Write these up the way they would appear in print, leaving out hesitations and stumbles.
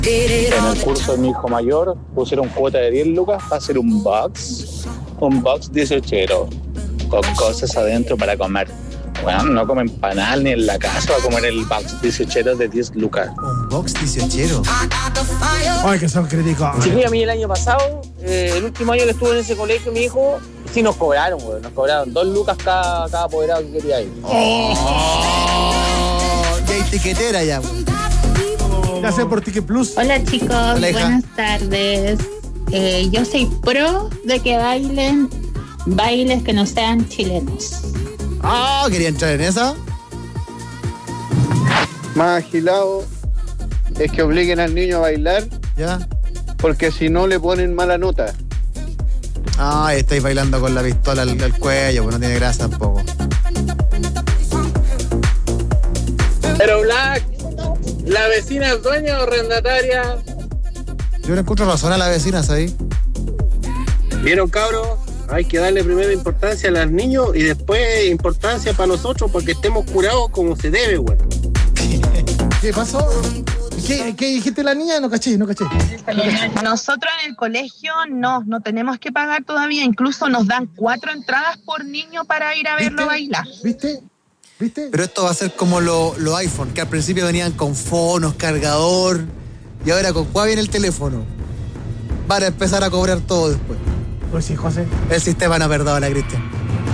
En el curso de mi hijo mayor pusieron cuota de 10 lucas para hacer un box 18 con cosas adentro para comer. Bueno, no comen panal ni en la casa, va a comer el box 18 de 10 lucas. Un box 18. Ay, que son críticos. Sí, a mí el año pasado, el último año que estuve en ese colegio, mi hijo, sí nos cobraron, güey. Nos cobraron 2 lucas cada apoderado que quería ir. Ya hay tiquetera ya. Gracias por Ticket Plus. Hola chicos, Hola, hija. buenas tardes. Yo soy pro de que bailen bailes que no sean chilenos. ¿Quería entrar en esa? Más agilado es que obliguen al niño a bailar, Ya. porque si no le ponen mala nota. Estáis bailando con la pistola al cuello, pues no tiene gracia tampoco. Pero Black, ¿la vecina es dueña o arrendataria? Yo le encuentro razón a la vecina, ¿sabes? ¿Vieron, cabros? Hay que darle primero importancia a los niños y después importancia para nosotros para que estemos curados como se debe, güey. ¿Qué pasó? ¿Qué dijiste la niña? No caché. Nosotros en el colegio no tenemos que pagar todavía, incluso nos dan 4 entradas por niño para ir a verlo bailar. ¿Viste? Pero esto va a ser como los iPhone, que al principio venían con fonos, cargador, y ahora con cuál viene el teléfono. Van a empezar a cobrar todo después. Pues sí, José. El sistema no perdona, Cristian.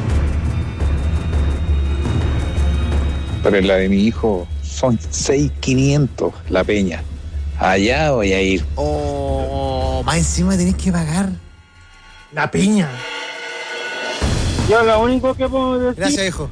Pero en la de mi hijo son 6.500 la peña. Allá voy a ir. Más encima tenés que pagar. La piña. Yo lo único que puedo decir... Gracias, hijo.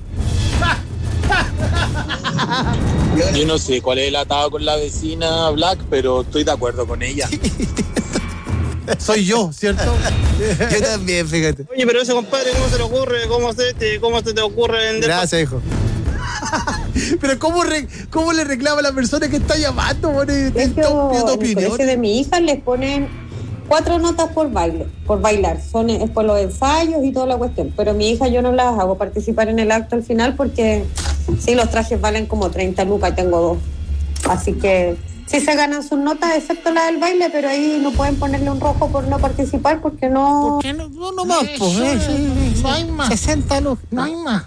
Yo no sé cuál es el atado con la vecina Black, pero estoy de acuerdo con ella. Soy yo, ¿cierto? Yo también, fíjate. Oye, pero ese compadre, ¿cómo se le ocurre? ¿Cómo se te ocurre vender? Gracias, hijo. Pero ¿cómo le reclama a la persona que está llamando? Bueno, En el colegio de mi hija les ponen 4 notas por bailar. Es por los ensayos y toda la cuestión. Pero mi hija yo no las hago participar en el acto al final porque sí, los trajes valen como 30 lucas y tengo 2. Así que sí se ganan sus notas, excepto la del baile, pero ahí no pueden ponerle un rojo por no participar porque no... ¿Por qué no más? No hay más. 60 lucas. No hay más.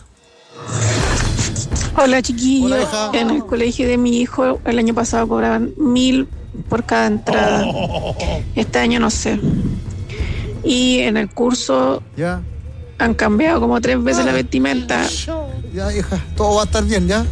Hola chiquillos, Hola, hija. en el colegio de mi hijo el año pasado cobraban 1.000 por cada entrada. Este año no sé. Y en el curso Ya. han cambiado como 3 veces la vestimenta. Ya, hija. Todo va a estar bien, ¿ya?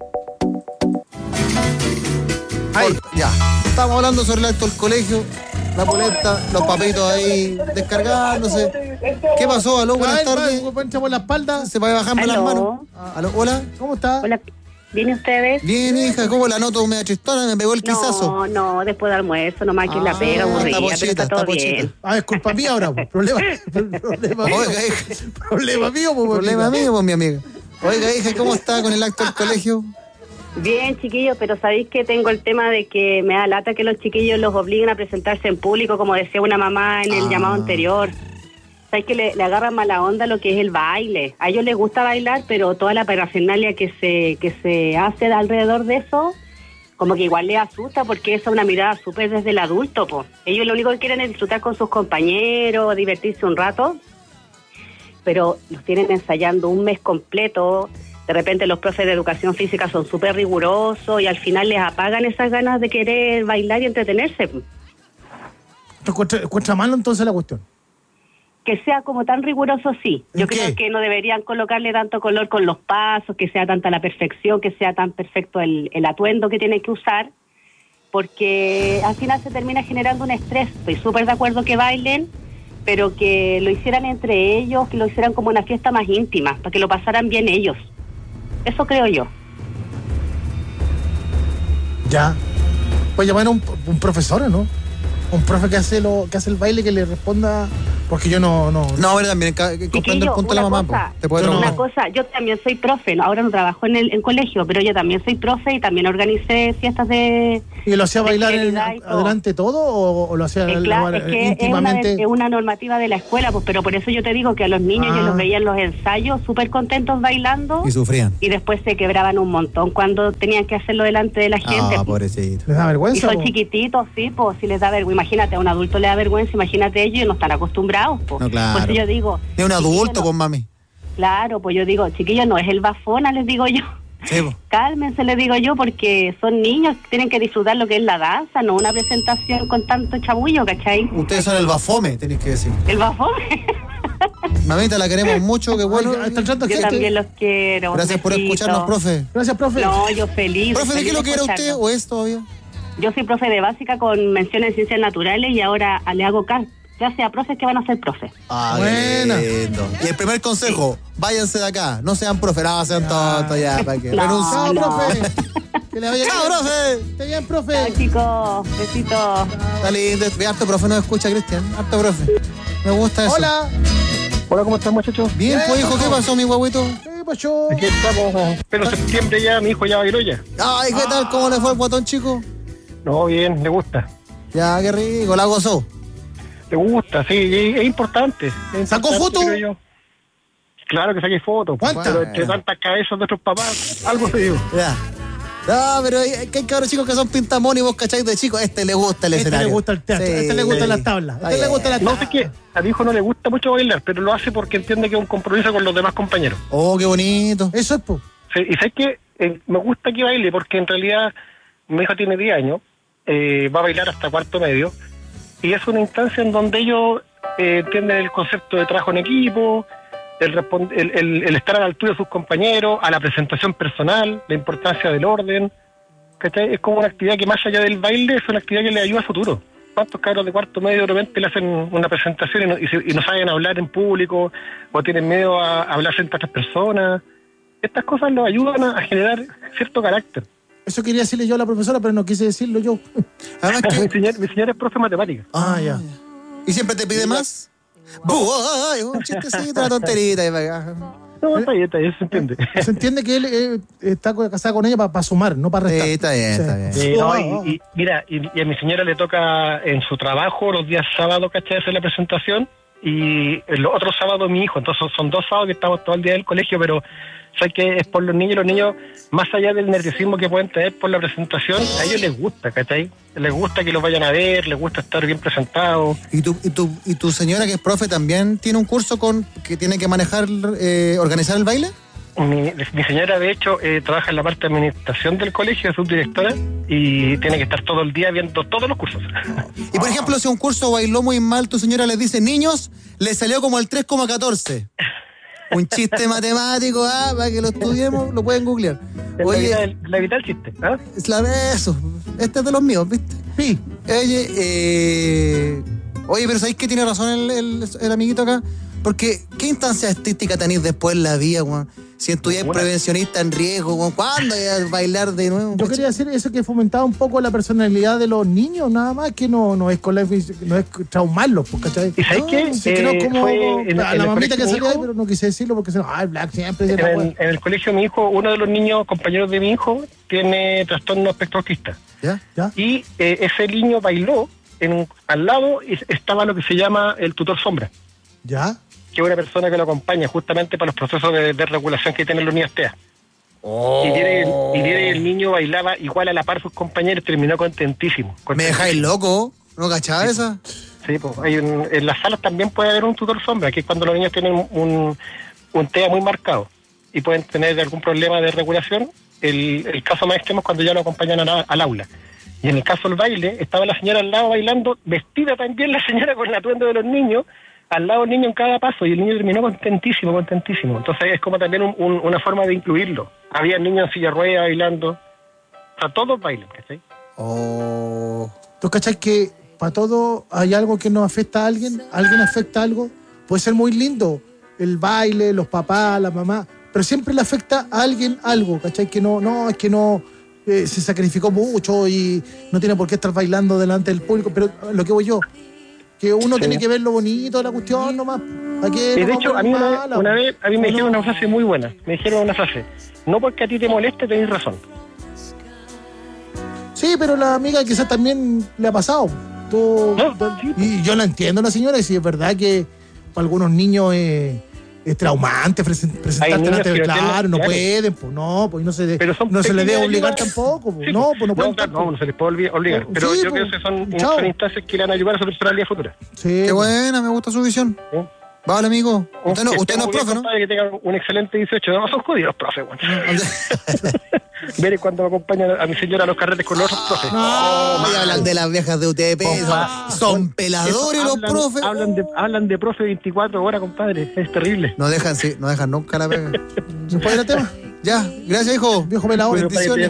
Ya. Estamos hablando sobre el acto del colegio, la polenta, los papitos ahí descargándose. ¿Qué pasó? Aló, buenas tardes. Poncha por la espalda. Se va bajando las manos. Aló, hola. ¿Cómo está? Hola, ¿viene ustedes? Bien, hija. ¿Cómo la noto media tristona? Me pegó el quizazo. No, después de almuerzo, nomás que la pega aburrida, pero está todo bien. Es culpa mía ahora. Problema mío. Oiga, hija. Problema mío, Problema mío, pues, mi amiga. Oiga, hija, ¿cómo está con el acto del colegio? Bien, chiquillos, pero sabéis que tengo el tema de que me da lata que los chiquillos los obliguen a presentarse en público, como decía una mamá en el llamado anterior. Sabéis que le agarran mala onda lo que es el baile. A ellos les gusta bailar, pero toda la parafernalia que se hace alrededor de eso, como que igual les asusta, porque esa es una mirada súper desde el adulto, po. Ellos lo único que quieren es disfrutar con sus compañeros, divertirse un rato, pero los tienen ensayando un mes completo. De repente los profes de educación física son súper rigurosos y al final les apagan esas ganas de querer bailar y entretenerse. ¿Te encuentra malo entonces la cuestión? Que sea como tan riguroso, sí. Yo creo que no deberían colocarle tanto color con los pasos, que sea tanta la perfección, que sea tan perfecto el atuendo que tienen que usar, porque al final se termina generando un estrés. Estoy súper de acuerdo que bailen, pero que lo hicieran entre ellos, que lo hicieran como una fiesta más íntima, para que lo pasaran bien ellos. Eso creo yo. Ya. Puede llamar a un profesor, ¿no? Un profe que hace el baile, que le responda Porque yo no. No, pero también comprendo el punto de la mamá. Cosa, Te puede una traumar. cosa, yo también soy profe, ahora no trabajo en colegio, pero yo también soy profe y también organicé fiestas de... ¿Y lo hacía bailar fidelidad y todo. adelante todo o lo hacía Claro, es que íntimamente? es una normativa de la escuela, pues, pero por eso yo te digo que a los niños yo los veía en los ensayos súper contentos bailando Y sufrían. y después se quebraban un montón cuando tenían que hacerlo delante de la gente. Pobrecito. ¿Les da Y vergüenza? son chiquititos, sí, pues si les da vergüenza. Imagínate, a un adulto le da vergüenza, imagínate ellos no están acostumbrados, pues. No, claro. Por eso yo digo... Es un adulto, chiquillos, pues, mami. Claro, pues yo digo, chiquillos, no es el bafona, les digo yo. Sí, pues. Cálmense, les digo yo, porque son niños, tienen que disfrutar lo que es la danza, no una presentación con tanto chabullo, ¿cachai? Ustedes son el bafome, tenéis que decir. El bafome. Mamita, la queremos mucho, qué bueno. Está entrando Yo gente. también los quiero. Gracias por besito. escucharnos, profe. Gracias, profe. No, yo feliz. Profe, ¿de feliz qué lo que era usted escucharlo. o es todavía? Yo soy profe de básica con mención en ciencias naturales y ahora le hago clase a profes que van a ser profes. Buena. Y el primer consejo, váyanse de acá, no sean profe, no sean tontos ya, para que No, renuncien. Chao, profe. Que le vaya bien. ¡Chao, profe! Esté bien, profe. Chao, chicos. Besitos. Está lindo, harto profe nos escucha, Cristian, harto profe. Me gusta eso. Hola. Hola, ¿cómo están, muchachos? Bien, pues hijo, ¿qué pasó, mi guaguito? ¿Qué pasó? Aquí estamos, pero septiembre ya, mi hijo ya bailó ya. Ay, ¿qué tal? ¿Cómo le fue al guatón, chico? No, bien, le gusta. Ya, qué rico, la gozó. Le gusta, sí, es importante. Es ¿Sacó importante, foto? creo yo. Claro que saqué fotos. ¿Cuántas? Pero entre tantas cabezas de nuestros papás, algo se dio. Ya. No, pero hay cabros chicos que son pintamón y vos cacháis de chicos. Este le gusta el Este escenario. le gusta el teatro, este le gustan las tablas, este le gusta la No sé qué, a mi hijo no le gusta mucho bailar, pero lo hace porque entiende que es un compromiso con los demás compañeros. Oh, qué bonito. Eso es, pues. Sí, y sé que me gusta que baile porque en realidad mi hijo tiene 10 años, va a bailar hasta cuarto medio, y es una instancia en donde ellos entienden el concepto de trabajo en equipo, el estar a la altura de sus compañeros, a la presentación personal, la importancia del orden, ¿cachai? Es como una actividad que más allá del baile es una actividad que le ayuda a futuro. ¿Cuántos cabros de cuarto medio de repente le hacen una presentación y no saben hablar en público o tienen miedo a hablar frente a otras personas? Estas cosas los ayudan a generar cierto carácter. Eso quería decirle yo a la profesora, pero no quise decirlo yo. Además que... mi señora es profe de matemáticas. Ah, ya. ¿Y siempre te pide más? Ay, un chistecito, una tonterita. No, está bien, se entiende. Se entiende que él está casado con ella para sumar, no para restar. Sí, está bien, está bien. Sí, no, mira, y a mi señora le toca en su trabajo los días sábados, ¿cachai? Hacer la presentación, y los otros sábados mi hijo. Entonces son 2 sábados que estamos todo el día en el colegio, pero sé que es por los niños, más allá del nerviosismo que pueden tener por la presentación, a ellos les gusta, ¿cachai? Les gusta que los vayan a ver, les gusta estar bien presentados. ¿Y tu señora, que es profe, también tiene un curso que tiene que manejar, organizar el baile? Mi señora, de hecho, trabaja en la parte de administración del colegio, es subdirectora, y tiene que estar todo el día viendo todos los cursos. Y por ejemplo, si un curso bailó muy mal, tu señora les dice, niños, le salió como el 3,14. Un chiste matemático, para que lo estudiemos, lo pueden googlear. Oye, la evita el chiste, ¿ah? Eso, este es de los míos, ¿viste? Sí. Oye, pero ¿sabéis que tiene razón el amiguito acá? Porque, ¿qué instancia artística tenéis después en la vida, weón? Si estudiáis prevencionista en riesgo, weón, ¿cuándo vais a bailar de nuevo? Yo quería decir eso, que fomentaba un poco la personalidad de los niños, nada más, que no es traumarlos, ¿cachai? ¿Y sabes qué? Sí, que no, como a la mamita que salía ahí, pero no quise decirlo porque se el black siempre. En el colegio mi hijo, uno de los niños, compañeros de mi hijo, tiene trastorno espectro autista. ¿Ya? Y ese niño bailó, al lado estaba lo que se llama el tutor sombra. ¿Ya? Que es una persona que lo acompaña justamente para los procesos de regulación que tienen los niños TEA. Y viene el niño bailaba igual a la par sus compañeros, terminó contentísimo. ¿Me dejáis loco? ¿No cachaba esa? Sí, pues en las salas también puede haber un tutor sombra, que es cuando los niños tienen un TEA muy marcado y pueden tener algún problema de regulación. El caso más extremo es cuando ya lo acompañan al aula. Y en el caso del baile, estaba la señora al lado bailando, vestida también la señora con el atuendo de los niños, al lado del niño en cada paso, y el niño terminó contentísimo. Entonces es como también una forma de incluirlo. Había niños en silla de ruedas bailando. O sea, todos bailan, ¿cachai? ¿Tú cachai que para todo hay algo que nos afecta a alguien? ¿Alguien afecta a algo? Puede ser muy lindo, el baile, los papás, la mamá, pero siempre le afecta a alguien algo, ¿cachai? Que es que no se sacrificó mucho y no tiene por qué estar bailando delante del público, pero lo que voy yo, Que uno tiene que ver lo bonito de la cuestión nomás. De hecho, a mí una vez a mí me dijeron una frase muy buena. Me dijeron una frase: no porque a ti te moleste, tenés razón. Sí, pero la amiga quizás también le ha pasado. Y yo la entiendo, la señora, y si es verdad que para algunos niños es traumante presentarte delante de claro, no pueden, pues no, pues no se les debe obligar tampoco, pues, no, pues no pueden. No se les puede obligar, pero yo creo que son instancias que le van a ayudar a su personalidad futura. Sí, qué buena, me gusta su visión. ¿Sí? Vale, amigo. Usted no es profe, ¿no? Que tengan un excelente 18. No, son judíos, profe, bueno. Veré cuando me acompañan a mi señora a los carretes con los otros profes. No, hablan de las viejas de UTP. Son peladores los profes. Hablan de profe 24 horas, compadre. Es terrible. No dejan nunca la pega. ¿Se puede ir al tema? Ya, gracias, hijo. Viejo pelador.